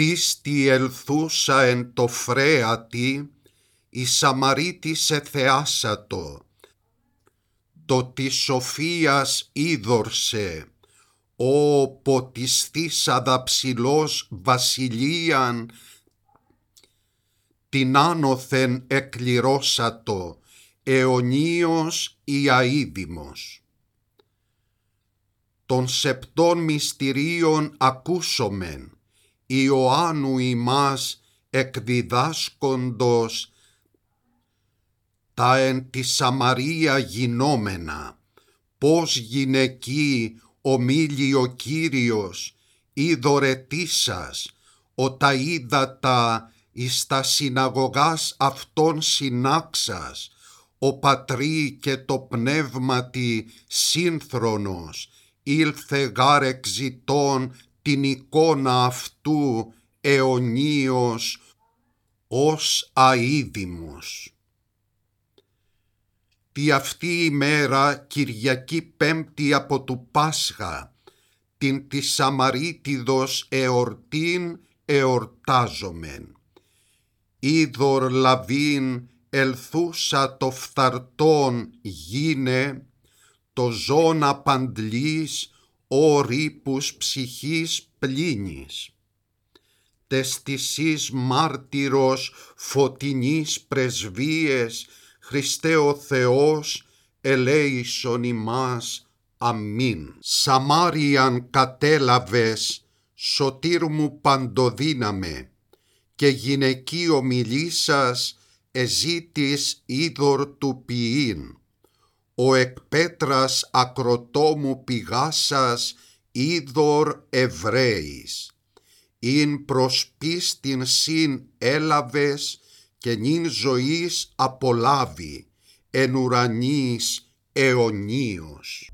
πίστη ελθούσα εν το φρέατη, η Σαμαρίτης εθεάσατο. Το της σοφίας είδωρσε, ο ποτισθήσαδα ψηλός βασιλείαν, την άνωθεν εκληρώσατο, αιωνίως η αίδημος. Των σεπτών μυστηρίων ακούσομεν, Ιωάννου ημάς εκδιδάσκοντος τα εν τη Σαμαρία γινόμενα, πως γυναικοί ομίλει ο Κύριος, ειδωρετήσας, οτα είδατα εις τα συναγωγάς αυτών συνάξας, ο πατρί και το πνεύματι σύνθρονος, ήλθε γάρ εξητών την εικόνα αυτού αιωνίως ως αίδημος. Τη αυτή ημέρα, Κυριακή Πέμπτη από του Πάσχα, την της Σαμαρίτιδος εορτήν εορτάζομεν. Είδωρ λαβήν ελθούσα το φθαρτόν γίνε, το ζών απαντλής, ο ρήπους ψυχής πλήνης. Τεστησής μάρτυρος φωτεινής πρεσβείες, Χριστέ ο Θεός, ελέησον ημάς. Αμήν. Σαμάριαν κατέλαβες, σωτήρ μου παντοδύναμε, και γυναικείο μιλήσας, εζήτης είδωρ του ποιήν. Ο εκ πέτρας ακροτόμου πηγάσας, είδωρ Εβραίης. Ειν προς πίστην συν έλαβες, και νυν ζωής απολάβει, εν ουρανής αιωνίως.